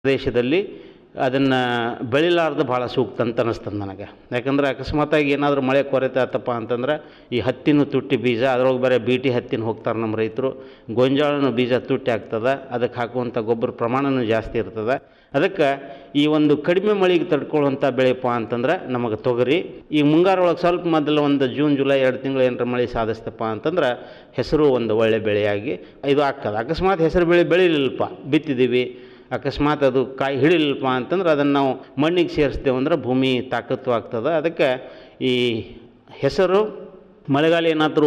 ಪ್ರದೇಶದಲ್ಲಿ ಅದನ್ನು ಬೆಳಿಲಾರ್ದು ಭಾಳ ಸೂಕ್ತ ಅಂತ ಅನ್ನಿಸ್ತದೆ ನನಗೆ. ಯಾಕಂದ್ರೆ ಅಕಸ್ಮಾತಾಗಿ ಏನಾದರೂ ಮಳೆ ಕೊರತೆ ಆತಪ್ಪ ಅಂತಂದ್ರೆ ಈ ಹತ್ತಿನೂ ತುಟ್ಟಿ ಬೀಜ ಅದರೊಳಗೆ ಬೇರೆ ಬೀಟಿ ಹತ್ತಿನ ಹೋಗ್ತಾರೆ ನಮ್ಮ ರೈತರು. ಗೊಂಜಾಳನೂ ಬೀಜ ತುಟ್ಟಿ ಆಗ್ತದೆ, ಅದಕ್ಕೆ ಹಾಕುವಂಥ ಗೊಬ್ಬರ ಪ್ರಮಾಣವೂ ಜಾಸ್ತಿ ಇರ್ತದೆ. ಅದಕ್ಕೆ ಈ ಒಂದು ಕಡಿಮೆ ಮಳೆಗೆ ತಡ್ಕೊಳ್ಳುವಂಥ ಬೆಳೆಯಪ್ಪ ಅಂತಂದ್ರೆ ನಮಗೆ ತೊಗರಿ. ಈ ಮುಂಗಾರೊಳಗೆ ಸ್ವಲ್ಪ ಮೊದಲು ಒಂದು ಜೂನ್ ಜುಲೈ 2 ತಿಂಗಳು ಏನರ ಮಳೆ ಸಾಧಿಸ್ತಪ್ಪ ಅಂತಂದ್ರೆ ಹೆಸರು ಒಂದು ಒಳ್ಳೆ ಬೆಳೆಯಾಗಿ ಇದು ಆಗ್ತದೆ. ಅಕಸ್ಮಾತ್ ಹೆಸರು ಬೆಳಿಲಿಲ್ಲಪ್ಪ, ಬಿತ್ತಿದ್ದೀವಿ, ಅಕಸ್ಮಾತ್ ಅದು ಕಾಯಿ ಹಿಡಿಲಿಲ್ಲಪ್ಪ ಅಂತಂದ್ರೆ ಅದನ್ನು ನಾವು ಮಣ್ಣಿಗೆ ಸೇರಿಸ್ತೇವೆ ಅಂದ್ರೆ ಭೂಮಿ ತಾಕತ್ತು ಆಗ್ತದೆ. ಅದಕ್ಕೆ ಈ ಹೆಸರು ಮಳೆಗಾಲ ಏನಾದರೂ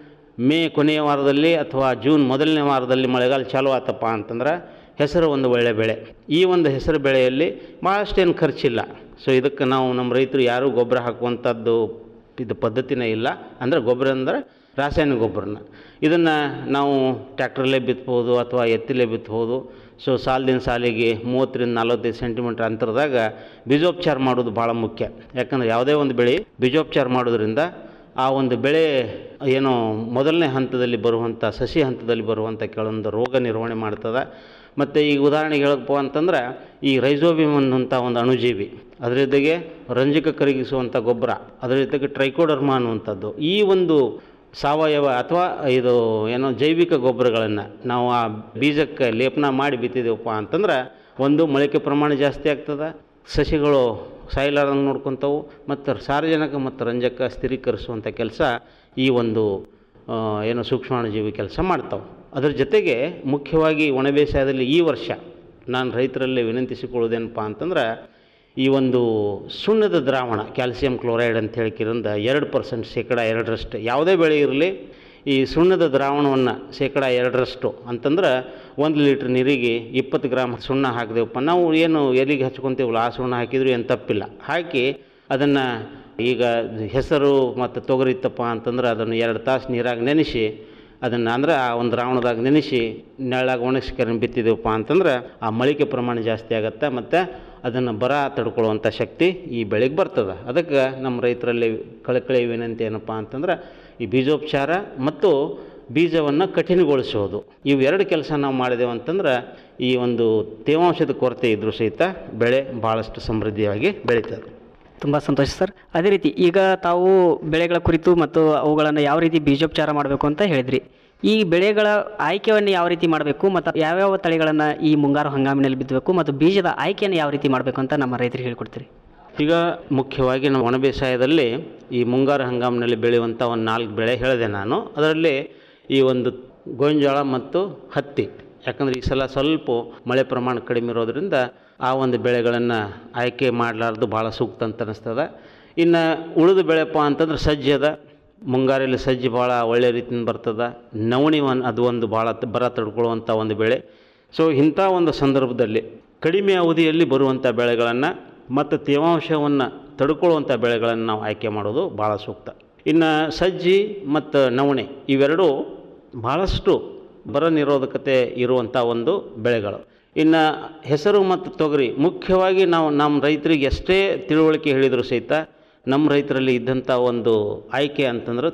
ಮೇ ಕೊನೆಯ ವಾರದಲ್ಲಿ ಅಥವಾ ಜೂನ್ ಮೊದಲನೇ ವಾರದಲ್ಲಿ ಮಳೆಗಾಲ ಚಾಲು ಆತಪ್ಪ ಅಂತಂದ್ರೆ ಹೆಸರು ಒಂದು ಒಳ್ಳೆ ಬೆಳೆ. ಈ ಒಂದು ಹೆಸರು ಬೆಳೆಯಲ್ಲಿ ಭಾಳಷ್ಟೇನು ಖರ್ಚಿಲ್ಲ. ಸೊ ಇದಕ್ಕೆ ನಾವು ನಮ್ಮ ರೈತರು ಯಾರೂ ಗೊಬ್ಬರ ಹಾಕುವಂಥದ್ದು ಇದು ಪದ್ಧತಿನೇ ಇಲ್ಲ. ಅಂದರೆ ಗೊಬ್ಬರ ಅಂದರೆ ರಾಸಾಯನಿಕ ಗೊಬ್ಬರನ ಇದನ್ನು ನಾವು ಟ್ಯಾಕ್ಟ್ರಲ್ಲೇ ಬಿತ್ಬೋದು ಅಥವಾ ಎತ್ತಿಲೇ ಬಿತ್ಬೋದು. ಸೊ ಸಾಲಿನ ಸಾಲಿಗೆ 30-45 ಸೆಂಟಿಮೀಟ್ರ್ ಅಂತರದಾಗ ಬೀಜೋಪಚಾರ ಮಾಡೋದು ಭಾಳ ಮುಖ್ಯ. ಯಾಕಂದರೆ ಯಾವುದೇ ಒಂದು ಬೆಳೆ ಬೀಜೋಪಚಾರ ಮಾಡೋದ್ರಿಂದ ಆ ಒಂದು ಬೆಳೆ ಏನು ಮೊದಲನೇ ಹಂತದಲ್ಲಿ ಬರುವಂಥ ಸಸಿ ಹಂತದಲ್ಲಿ ಬರುವಂಥ ಕೆಲವೊಂದು ರೋಗ ನಿರ್ವಹಣೆ ಮಾಡ್ತದೆ. ಮತ್ತು ಈಗ ಉದಾಹರಣೆಗೆ ಹೇಳಪ್ಪ ಅಂತಂದ್ರೆ ಈ ರೈಜೋಬಿಯಂ ಅನ್ನುವಂಥ ಒಂದು ಅಣುಜೀವಿ, ಅದರ ಜೊತೆಗೆ ರಂಜಕ ಕರಗಿಸುವಂಥ ಗೊಬ್ಬರ, ಅದರ ಜೊತೆಗೆ ಟ್ರೈಕೋಡರ್ಮ ಅನ್ನುವಂಥದ್ದು, ಈ ಒಂದು ಸಾವಯವ ಅಥವಾ ಇದು ಏನೋ ಜೈವಿಕ ಗೊಬ್ಬರಗಳನ್ನು ನಾವು ಆ ಬೀಜಕ್ಕೆ ಲೇಪನ ಮಾಡಿ ಬಿತ್ತಿದ್ದೇವಪ್ಪ ಅಂತಂದ್ರೆ ಒಂದು ಮೊಳಕೆ ಪ್ರಮಾಣ ಜಾಸ್ತಿ ಆಗ್ತದೆ, ಸಸಿಗಳು ಸಾಯಿಲಾರ್ದಂಗೆ ನೋಡ್ಕೊತಾವು, ಮತ್ತು ಸಾರಜನಕ ಮತ್ತು ರಂಜಕ ಸ್ಥಿರೀಕರಿಸುವಂಥ ಕೆಲಸ ಈ ಒಂದು ಏನು ಸೂಕ್ಷ್ಮಾಣುಜೀವಿ ಕೆಲಸ ಮಾಡ್ತಾವೆ. ಅದರ ಜೊತೆಗೆ ಮುಖ್ಯವಾಗಿ ಒಣ ಬೇಸಾಯದಲ್ಲಿ ಈ ವರ್ಷ ನಾನು ರೈತರಲ್ಲಿ ವಿನಂತಿಸಿಕೊಳ್ಳೋದೇನಪ್ಪ ಅಂತಂದ್ರೆ ಈ ಒಂದು ಸುಣ್ಣದ ದ್ರಾವಣ ಕ್ಯಾಲ್ಸಿಯಂ ಕ್ಲೋರೈಡ್ ಅಂತ ಹೇಳ್ಕಿರಿಂದ 2% ಶೇಕಡ 2ರಷ್ಟು ಯಾವುದೇ ಬೆಳೆ ಇರಲಿ ಈ ಸುಣ್ಣದ ದ್ರಾವಣವನ್ನು ಶೇಕಡ 2ರಷ್ಟು ಅಂತಂದ್ರೆ 1 ಲೀಟ್ರ್ ನೀರಿಗೆ 20 ಗ್ರಾಮ್ ಸುಣ್ಣ ಹಾಕಿದೆವಪ್ಪ, ನಾವು ಏನು ಎಲೆಗೆ ಹಚ್ಕೊತೀವಲ್ಲ ಆ ಸುಣ್ಣ ಹಾಕಿದ್ರು ಏನು ತಪ್ಪಿಲ್ಲ. ಹಾಕಿ ಅದನ್ನು ಈಗ ಹೆಸರು ಮತ್ತು ತೊಗರಿ ಇತ್ತಪ್ಪ ಅಂತಂದ್ರೆ ಅದನ್ನು 2 ತಾಸು ನೀರಾಗ ನೆನೆಸಿ ಅದನ್ನು ಅಂದ್ರೆ ಆ ಒಂದು ದ್ರಾವಣದಾಗ ನೆನೆಸಿ ನೆರಳಾಗ ಒಣಗಿಸ್ಕೊಂಡು ಬಿತ್ತಿದೆವಪ್ಪ ಅಂತಂದ್ರೆ ಆ ಮೊಳಕೆ ಪ್ರಮಾಣ ಜಾಸ್ತಿ ಆಗುತ್ತೆ ಮತ್ತು ಅದನ್ನು ಬರ ತಡ್ಕೊಳ್ಳುವಂಥ ಶಕ್ತಿ ಈ ಬೆಳೆಗೆ ಬರ್ತದೆ. ಅದಕ್ಕೆ ನಮ್ಮ ರೈತರಲ್ಲಿ ಕಳಕಳಿ ವಿನಂತಿ ಏನಪ್ಪ ಅಂತಂದ್ರೆ ಈ ಬೀಜೋಪಚಾರ ಮತ್ತು ಬೀಜವನ್ನು ಕಠಿಣಗೊಳಿಸೋದು, ಇವು 2 ಕೆಲಸ ನಾವು ಮಾಡಿದೆವು ಅಂತಂದ್ರೆ ಈ ಒಂದು ತೇವಾಂಶದ ಕೊರತೆ ಇದ್ರೂ ಸಹಿತ ಬೆಳೆ ಭಾಳಷ್ಟು ಸಮೃದ್ಧಿಯಾಗಿ ಬೆಳೀತದೆ. ತುಂಬ ಸಂತೋಷ ಸರ್. ಅದೇ ರೀತಿ ಈಗ ತಾವು ಬೆಳೆಗಳ ಕುರಿತು ಮತ್ತು ಅವುಗಳನ್ನು ಯಾವ ರೀತಿ ಬೀಜೋಪಚಾರ ಮಾಡಬೇಕು ಅಂತ ಹೇಳಿದ್ರಿ. ಈ ಬೆಳೆಗಳ ಆಯ್ಕೆಯನ್ನು ಯಾವ ರೀತಿ ಮಾಡಬೇಕು ಮತ್ತು ಯಾವ್ಯಾವ ತಳಿಗಳನ್ನು ಈ ಮುಂಗಾರು ಹಂಗಾಮಿನಲ್ಲಿ ಬಿತ್ತಬೇಕು ಮತ್ತು ಬೀಜದ ಆಯ್ಕೆಯನ್ನು ಯಾವ ರೀತಿ ಮಾಡಬೇಕು ಅಂತ ನಮ್ಮ ರೈತರಿಗೆ ಹೇಳ್ಕೊಡ್ತೀರಿ? ಈಗ ಮುಖ್ಯವಾಗಿ ನಮ್ಮ ಒಣ ಬೇಸಾಯದಲ್ಲಿ ಈ ಮುಂಗಾರು ಹಂಗಾಮಿನಲ್ಲಿ ಬೆಳೆಯುವಂಥ ಒಂದು 4 ಬೆಳೆ ಹೇಳಿದೆ ನಾನು. ಅದರಲ್ಲಿ ಈ ಒಂದು ಗೋಂಜಾಳ ಮತ್ತು ಹತ್ತಿ, ಯಾಕಂದರೆ ಈ ಸಲ ಸ್ವಲ್ಪ ಮಳೆ ಪ್ರಮಾಣ ಕಡಿಮೆ ಇರೋದ್ರಿಂದ ಆ ಒಂದು ಬೆಳೆಗಳನ್ನು ಆಯ್ಕೆ ಮಾಡಲಾರ್ದು ಭಾಳ ಸೂಕ್ತ ಅಂತ ಅನ್ನಿಸ್ತದೆ. ಇನ್ನು ಉಳಿದ ಬೆಳೆಪ್ಪ ಅಂತಂದ್ರೆ ಸಜ್ಜೆ ಅದ, ಮುಂಗಾರಲ್ಲಿ ಸಜ್ಜೆ ಭಾಳ ಒಳ್ಳೆ ರೀತಿಯಿಂದ ಬರ್ತದೆ. ನವಣಿ ಅದು ಒಂದು ಭಾಳ ಬರ ತಡ್ಕೊಳ್ಳುವಂಥ ಒಂದು ಬೆಳೆ. ಸೊ ಇಂಥ ಒಂದು ಸಂದರ್ಭದಲ್ಲಿ ಕಡಿಮೆ ಅವಧಿಯಲ್ಲಿ ಬರುವಂಥ ಬೆಳೆಗಳನ್ನು ಮತ್ತು ತೇವಾಂಶವನ್ನು ತಡ್ಕೊಳ್ಳುವಂಥ ಬೆಳೆಗಳನ್ನು ನಾವು ಆಯ್ಕೆ ಮಾಡೋದು ಭಾಳ ಸೂಕ್ತ. ಇನ್ನು ಸಜ್ಜಿ ಮತ್ತು ನವಣೆ ಇವೆರಡೂ ಭಾಳಷ್ಟು ಬರ ನಿರೋಧಕತೆ ಇರುವಂಥ ಒಂದು ಬೆಳೆಗಳು. ಇನ್ನು ಹೆಸರು ಮತ್ತು ತೊಗರಿ ಮುಖ್ಯವಾಗಿ ನಾವು ನಮ್ಮ ರೈತರಿಗೆ ಎಷ್ಟೇ ತಿಳುವಳಿಕೆ ಹೇಳಿದರೂ ಸಹಿತ ನಮ್ಮ ರೈತರಲ್ಲಿ ಇದ್ದಂಥ ಒಂದು ಆಯ್ಕೆ ಅಂತಂದ್ರೆ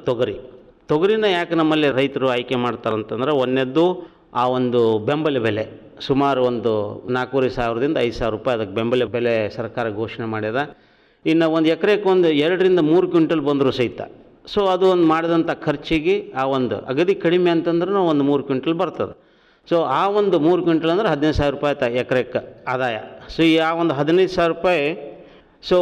ತೊಗರಿನ ಯಾಕೆ ನಮ್ಮಲ್ಲಿ ರೈತರು ಆಯ್ಕೆ ಮಾಡ್ತಾರಂತಂದ್ರೆ ಒಂದನೇದ್ದು ಆ ಒಂದು ಬೆಂಬಲ ಬೆಲೆ ಸುಮಾರು ಒಂದು 4,500ದಿಂದ 5,000 ರೂಪಾಯಿ ಅದಕ್ಕೆ ಬೆಂಬಲ ಬೆಲೆ ಸರ್ಕಾರ ಘೋಷಣೆ ಮಾಡ್ಯದ. ಇನ್ನು ಒಂದು ಎಕರೆಗೆ ಒಂದು 2-3 ಕ್ವಿಂಟಲ್ ಬಂದರೂ ಸಹಿತ ಸೊ ಅದು ಒಂದು ಮಾಡಿದಂಥ ಖರ್ಚಿಗೆ ಆ ಒಂದು ಅಗದಿ ಕಡಿಮೆ ಅಂತಂದ್ರೂ ಒಂದು 3 ಕ್ವಿಂಟಲ್ ಬರ್ತದೆ. ಸೊ ಆ ಒಂದು 3 ಕ್ವಿಂಟಲ್ ಅಂದ್ರೆ 15,000 ರೂಪಾಯಿ ಎಕರೆಕ್ಕೆ ಆದಾಯ. ಸೊ ಈ ಆ ಒಂದು 15,000 ರೂಪಾಯಿ ಸೊ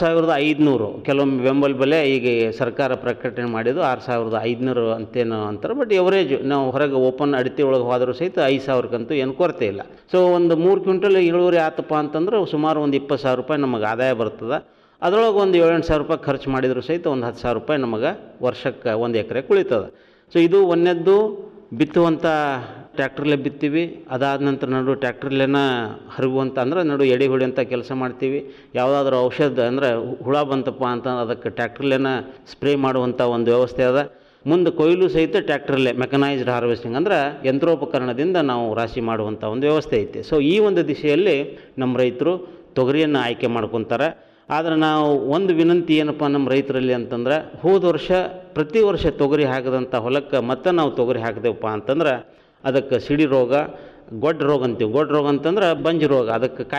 6,500 ಕೆಲವೊಮ್ಮೆ ಬೆಂಬಲ ಬೆಲೆ ಈಗ ಸರ್ಕಾರ ಪ್ರಕಟಣೆ ಮಾಡಿದ್ದು 6,500 ಅಂತೇನು ಅಂತಾರೆ. ಬಟ್ ಎವರೇಜ್ ನಾವು ಹೊರಗೆ ಓಪನ್ ಅಡಿಕೆ ಒಳಗೆ ಹೋದರೂ ಸಹಿತ 5,000ಕ್ಕಂತೂ ಏನು ಕೊರತೆ ಇಲ್ಲ. ಸೊ ಒಂದು 3 ಕ್ವಿಂಟಲ್ ಇಳುವರಿ ಆತಪ್ಪ ಅಂತಂದ್ರೆ ಸುಮಾರು ಒಂದು 20,000 ರೂಪಾಯಿ ನಮಗೆ ಆದಾಯ ಬರ್ತದೆ. ಅದರೊಳಗೆ ಒಂದು 7,000 ರೂಪಾಯಿ ಖರ್ಚು ಮಾಡಿದರೂ ಸಹಿತ ಒಂದು 10,000 ರೂಪಾಯಿ ನಮಗೆ ವರ್ಷಕ್ಕೆ 1 ಎಕರೆ ಉಳಿತದೆ. ಸೊ ಇದು ಒಂದನೇದ್ದು ಬಿತ್ತುವಂಥ ಟ್ಯಾಕ್ಟ್ರಲ್ಲೇ ಬಿತ್ತೀವಿ. ಅದಾದ ನಂತರ ನಡು ಟ್ಯಾಕ್ಟ್ರಲ್ಲೇನ ಹರಗುವಂಥ ಅಂದ್ರೆ ನಡು ಎಡೆ ಹೊಡೆಯುವಂಥ ಕೆಲಸ ಮಾಡ್ತೀವಿ. ಯಾವುದಾದ್ರೂ ಔಷಧ ಅಂದರೆ ಹುಳ ಬಂತಪ್ಪ ಅಂತ ಅದಕ್ಕೆ ಟ್ಯಾಕ್ಟ್ರಲ್ಲೇನ ಸ್ಪ್ರೇ ಮಾಡುವಂಥ ಒಂದು ವ್ಯವಸ್ಥೆ ಅದ. ಮುಂದೆ ಕೊಯ್ಲು ಸಹಿತ ಟ್ಯಾಕ್ಟ್ರಲ್ಲೇ ಮೆಕನೈಸ್ಡ್ ಹಾರ್ವೆಸ್ಟಿಂಗ್ ಅಂದ್ರೆ ಯಂತ್ರೋಪಕರಣದಿಂದ ನಾವು ರಾಶಿ ಮಾಡುವಂಥ ಒಂದು ವ್ಯವಸ್ಥೆ ಐತೆ. ಸೊ ಈ ಒಂದು ದಿಶೆಯಲ್ಲಿ ನಮ್ಮ ರೈತರು ತೊಗರಿಯನ್ನು ಆಯ್ಕೆ ಮಾಡ್ಕೊತಾರೆ. ಆದರೆ ನಾವು ಒಂದು ವಿನಂತಿ ಏನಪ್ಪ ನಮ್ಮ ರೈತರಲ್ಲಿ ಅಂತಂದ್ರೆ ಹೋದ ವರ್ಷ ಪ್ರತಿ ವರ್ಷ ತೊಗರಿ ಹಾಕಿದಂಥ ಹೊಲಕ್ಕೆ ಮತ್ತೆ ನಾವು ತೊಗರಿ ಹಾಕಿದೆವಪ್ಪ ಅಂತಂದ್ರೆ ಅದಕ್ಕೆ ಸಿಡಿ ರೋಗ, ಗೊಡ್ಡ ರೋಗ ಅಂತೀವಿ. ಗೊಡ್ಡ ರೋಗ ಅಂತಂದ್ರೆ ಬಂಜ್ ರೋಗ, ಅದಕ್ಕೆ